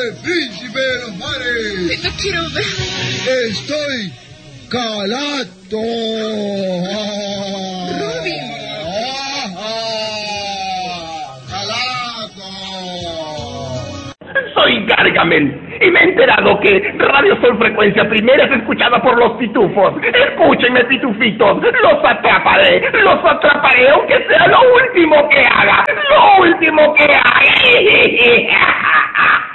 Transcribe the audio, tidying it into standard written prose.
príncipe de los mares. No quiero ver. Estoy calato. Robin. Calato. Soy Gargamel y me he enterado que Radio Sol Frecuencia Primera es escuchada por los pitufos. Escúchenme, pitufitos, los atraparé aunque sea lo último que haga,